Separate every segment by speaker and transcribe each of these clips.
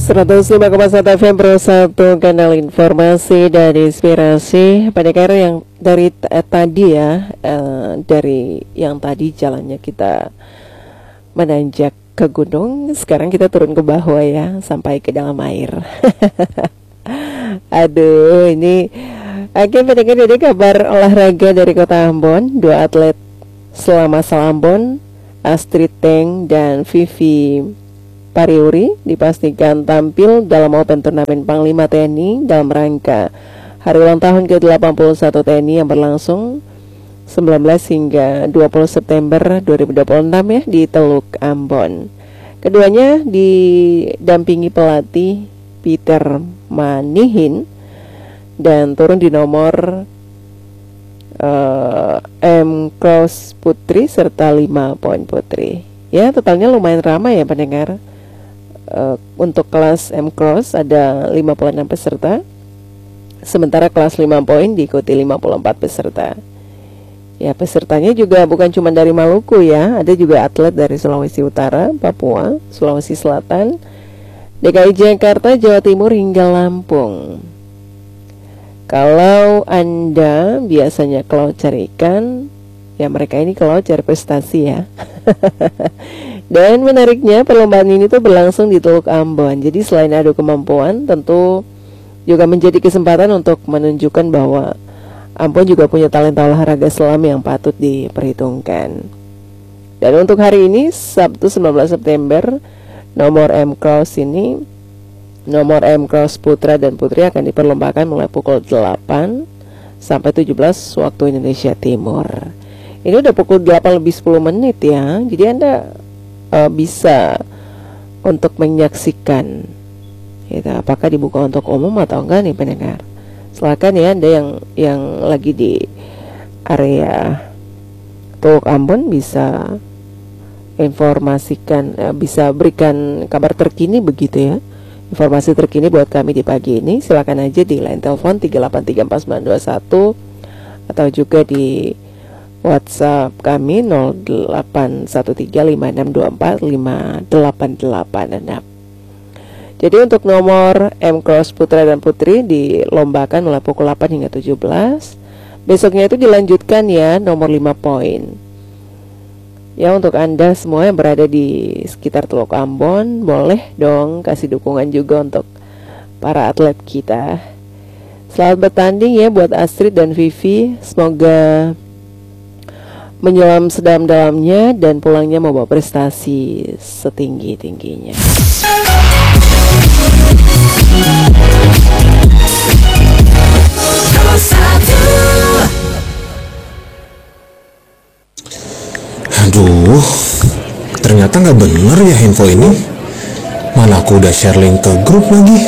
Speaker 1: 105,1 FM Pro 1, kanal informasi dan inspirasi. Pendengar yang dari tadi ya, dari yang tadi jalannya kita menanjak ke gunung, sekarang kita turun ke bawah ya, sampai ke dalam air. Aduh, ini pendengar, jadi kabar olahraga dari Kota Ambon. Dua atlet selama Ambon, Astrid Teng dan Vivi Pariuri dipastikan tampil dalam Open Turnamen Panglima TNI dalam rangka Hari Ulang Tahun ke-81 TNI yang berlangsung 19 hingga 20 September 2026 ya di Teluk Ambon. Keduanya didampingi pelatih Peter Manihin dan turun di nomor M Cross Putri serta 5 poin putri. Ya, totalnya lumayan ramai ya pendengar. Untuk kelas M Cross ada 56 peserta, sementara kelas 5 poin diikuti 54 peserta. Ya, pesertanya juga bukan cuma dari Maluku ya, ada juga atlet dari Sulawesi Utara, Papua, Sulawesi Selatan, DKI Jakarta, Jawa Timur hingga Lampung. Kalau Anda biasanya kalau cari ikan, ya mereka ini kalau cari prestasi ya. Dan menariknya perlombaan ini tuh berlangsung di Teluk Ambon. Jadi selain adu kemampuan, tentu juga menjadi kesempatan untuk menunjukkan bahwa Ambon juga punya talenta olahraga selam yang patut diperhitungkan. Dan untuk hari ini, Sabtu 19 September, nomor M Cross Putra dan Putri akan diperlombakan mulai pukul 8 sampai 17 waktu Indonesia Timur. Ini udah pukul 8 lebih 10 menit ya. Jadi Anda bisa untuk menyaksikan gitu, apakah dibuka untuk umum atau enggak nih pendengar. Silakan ya Anda yang lagi di area Teluk Ambon bisa informasikan, bisa berikan kabar terkini begitu ya. Informasi terkini buat kami di pagi ini. Silakan aja di line telepon 3834921 atau juga di WhatsApp kami 081356245886. Jadi untuk nomor M Cross Putra dan Putri dilombakan mulai pukul 8 hingga 17. Besoknya itu dilanjutkan ya nomor 5 poin. Ya, untuk Anda semua yang berada di sekitar Teluk Ambon, boleh dong kasih dukungan juga untuk para atlet kita. Selamat bertanding ya buat Astrid dan Vivi. Semoga menyelam sedalam-dalamnya dan pulangnya membawa prestasi setinggi-tingginya.
Speaker 2: Aduh, ternyata nggak bener ya info ini. Mana aku udah share link ke grup lagi.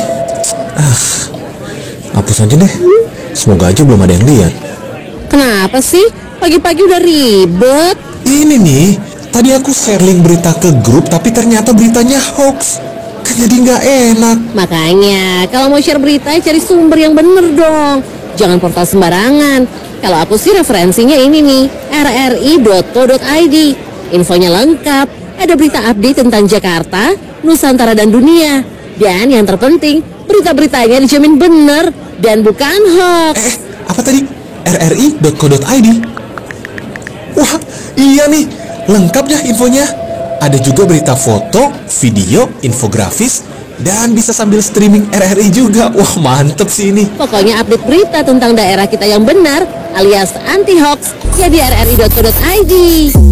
Speaker 2: Hapus aja deh. Semoga aja belum ada yang lihat.
Speaker 3: Kenapa sih? Pagi-pagi udah ribet.
Speaker 2: Ini nih, tadi aku share link berita ke grup tapi ternyata beritanya hoax. Kan jadi nggak enak.
Speaker 3: Makanya, kalau mau share berita cari sumber yang bener dong. Jangan portal sembarangan. Kalau aku sih referensinya ini nih, rri.co.id. Infonya lengkap, ada berita update tentang Jakarta, Nusantara dan dunia. Dan yang terpenting, berita-beritanya dijamin bener dan bukan hoax.
Speaker 2: Apa tadi? rri.co.id. Wah, iya nih, lengkap ya infonya. Ada juga berita foto, video, infografis, dan bisa sambil streaming RRI juga. Wah, mantep sih ini.
Speaker 3: Pokoknya update berita tentang daerah kita yang benar alias anti hoax ya di rri.co.id.